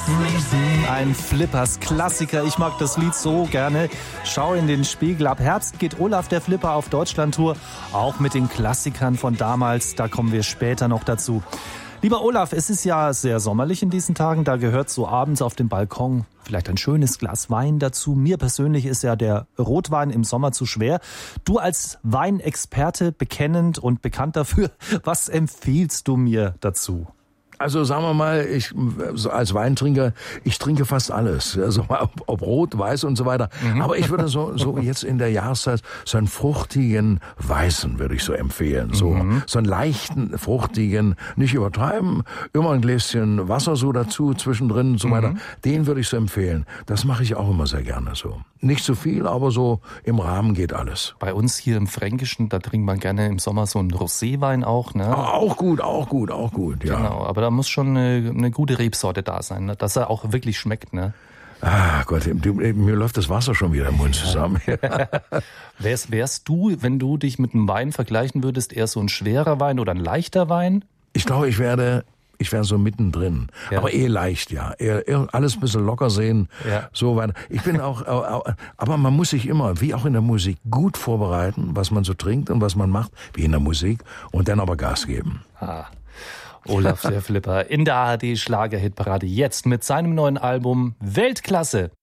Ein Flippers-Klassiker. Ich mag das Lied so gerne. Schau in den Spiegel. Ab Herbst geht Olaf der Flipper auf Deutschlandtour. Auch mit den Klassikern von damals. Da kommen wir später noch dazu. Lieber Olaf, es ist ja sehr sommerlich in diesen Tagen. Da gehört so abends auf dem Balkon vielleicht ein schönes Glas Wein dazu. Mir persönlich ist ja der Rotwein im Sommer zu schwer. Du als Weinexperte, bekennend und bekannt dafür, was empfiehlst du mir dazu? Also sagen wir mal, ich so als Weintrinker, ich trinke fast alles, also ob rot, weiß und so weiter. Aber ich würde so jetzt in der Jahreszeit so einen fruchtigen Weißen würde ich so empfehlen, so einen leichten, fruchtigen, nicht übertreiben, immer ein Gläschen Wasser so dazu zwischendrin und so weiter. Den würde ich so empfehlen. Das mache ich auch immer sehr gerne so. Nicht so viel, aber so im Rahmen geht alles. Bei uns hier im Fränkischen, da trinkt man gerne im Sommer so einen Roséwein auch, ne? Auch gut, ja. Genau, aber da muss schon eine gute Rebsorte da sein, ne? Dass er auch wirklich schmeckt, ne? Ah Gott, mir läuft das Wasser schon wieder im Mund zusammen. Wärst du, wenn du dich mit einem Wein vergleichen würdest, eher so ein schwerer Wein oder ein leichter Wein? Ich glaube, ich wäre so mittendrin, aber leicht, ja. Eher alles ein bisschen locker sehen, so weiter. Ich bin auch, aber man muss sich immer, wie auch in der Musik, gut vorbereiten, was man so trinkt und was man macht, wie in der Musik, und dann aber Gas geben. Olaf der Flipper in der ARD Schlagerhitparade jetzt mit seinem neuen Album Weltklasse.